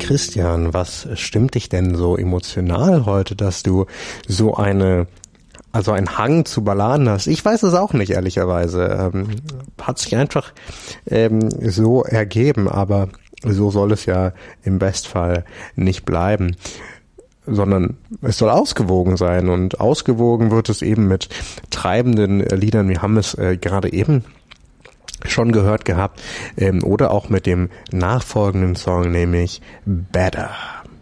Christian, was stimmt dich denn so emotional heute, dass du so einen Hang zu Balladen hast? Ich weiß es auch nicht, ehrlicherweise. Hat sich einfach so ergeben, aber so soll es ja im Bestfall nicht bleiben, sondern es soll ausgewogen sein, und ausgewogen wird es eben mit treibenden Liedern. Wir haben es gerade eben schon gehört gehabt, oder auch mit dem nachfolgenden Song, nämlich Better.